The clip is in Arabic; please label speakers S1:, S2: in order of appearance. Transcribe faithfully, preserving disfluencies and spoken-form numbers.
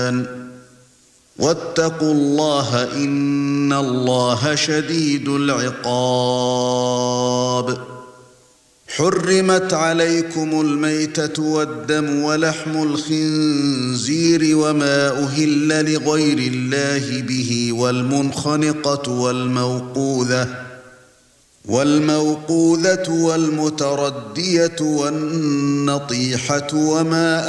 S1: واتقوا الله إن الله شديد العقاب. حرمت عليكم الميتة والدم ولحم الخنزير وما أهل لغير الله به والمنخنقة والموقوذة والموقوذة والمتردية والنطيحة وما